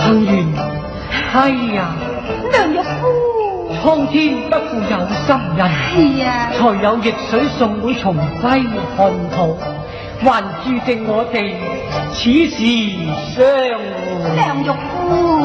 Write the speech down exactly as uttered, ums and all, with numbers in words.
后元係呀， 梁玉夫， 蒼天不負有心人， 係呀， 才有逆水送會重歸漢土，還注定我哋此時相會。 梁玉夫。